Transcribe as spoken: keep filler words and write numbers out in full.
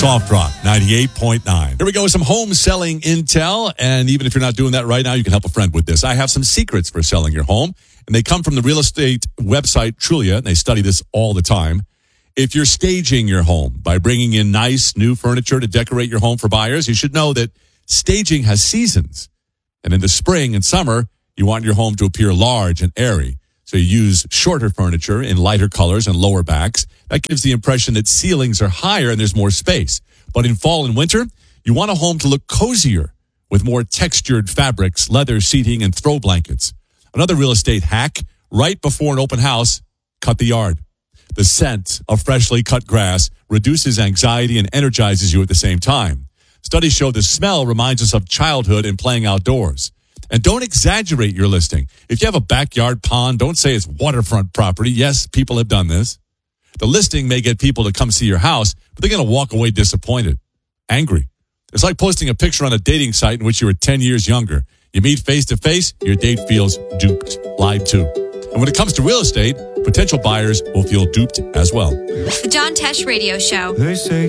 Soft Rock ninety-eight point nine. Here we go with some home selling intel. And even if you're not doing that right now, you can help a friend with this. I have some secrets for selling your home, and they come from the real estate website Trulia, and they study this all the time. If you're staging your home by bringing in nice new furniture to decorate your home for buyers, you should know that staging has seasons. And in the spring and summer, you want your home to appear large and airy. So you use shorter furniture in lighter colors and lower backs. That gives the impression that ceilings are higher and there's more space. But in fall and winter, you want a home to look cozier with more textured fabrics, leather seating, and throw blankets. Another real estate hack, right before an open house, cut the yard. The scent of freshly cut grass reduces anxiety and energizes you at the same time. Studies show the smell reminds us of childhood and playing outdoors. And don't exaggerate your listing. If you have a backyard pond, don't say it's waterfront property. Yes, people have done this. The listing may get people to come see your house, but they're going to walk away disappointed, angry. It's like posting a picture on a dating site in which you were ten years younger. You meet face to face, your date feels duped, lied to. And when it comes to real estate, potential buyers will feel duped as well. The John Tesh Radio Show. They say